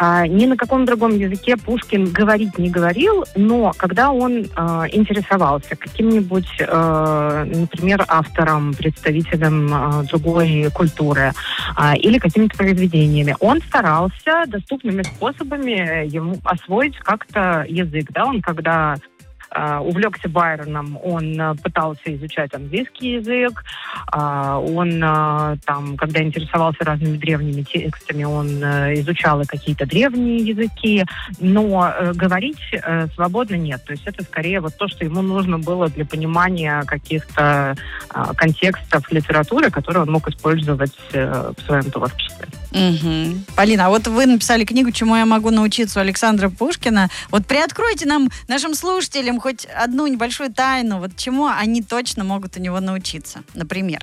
Ни на каком другом языке Пушкин говорить не говорил, но когда он интересовался каким-нибудь, например, автором, представителем другой культуры или какими-то произведениями, он старался доступными способами ему освоить как-то язык. Да? Он когда увлекся Байроном, он пытался изучать английский язык, он там, когда интересовался разными древними текстами, он изучал и какие-то древние языки, но говорить свободно нет. То есть это скорее вот то, что ему нужно было для понимания каких-то контекстов литературы, которые он мог использовать в своем творчестве. Угу. Полина, а вот вы написали книгу «Чему я могу научиться» у Александра Пушкина. Вот приоткройте нам, нашим слушателям, хоть одну небольшую тайну, вот чему они точно могут у него научиться, например.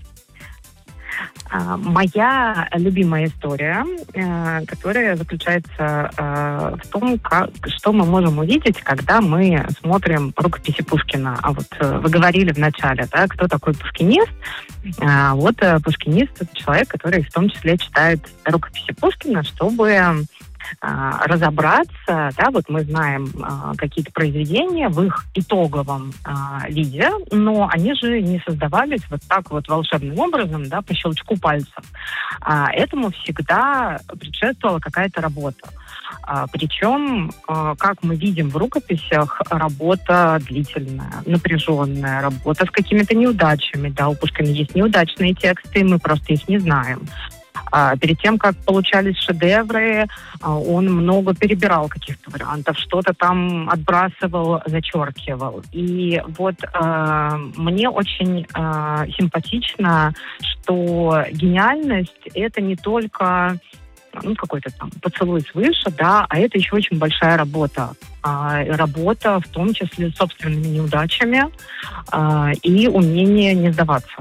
Моя любимая история, которая заключается в том, что мы можем увидеть, когда мы смотрим рукописи Пушкина. А вот вы говорили в начале, да, кто такой пушкинист. Вот пушкинист — это человек, который в том числе читает рукописи Пушкина, чтобы разобраться, да, вот мы знаем какие-то произведения в их итоговом виде, но они же не создавались вот так вот волшебным образом, да, по щелчку пальцев. Этому всегда предшествовала какая-то работа. Причем, как мы видим в рукописях, работа длительная, напряженная, работа с какими-то неудачами. Да, у Пушкина есть неудачные тексты, мы просто их не знаем. Перед тем, как получались шедевры, он много перебирал каких-то вариантов, что-то там отбрасывал, зачеркивал. И вот мне очень симпатично, что гениальность — это не только какой-то там поцелуй свыше, да, а это еще очень большая работа. Работа в том числе с собственными неудачами и умение не сдаваться.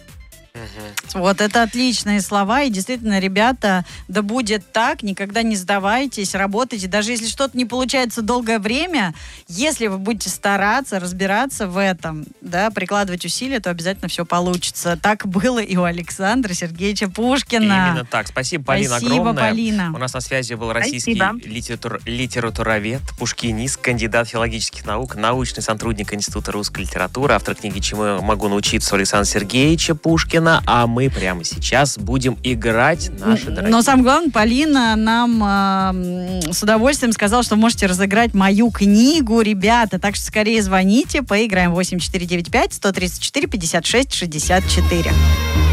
Вот это отличные слова. И действительно, ребята, да будет так, никогда не сдавайтесь, работайте. Даже если что-то не получается долгое время, если вы будете стараться, разбираться в этом, да, прикладывать усилия, то обязательно все получится. Так было и у Александра Сергеевича Пушкина. Именно так. Спасибо, Полина, огромное. Полина. У нас на связи был российский литературовед, пушкинист, кандидат филологических наук, научный сотрудник Института русской литературы, автор книги «Чему я могу научиться» Александра Сергеевича Пушкина. А мы прямо сейчас будем играть наши дорогие. Но самое главное, Полина нам с удовольствием сказала, что можете разыграть мою книгу, ребята. Так что скорее звоните, поиграем. 8495 134 56 64.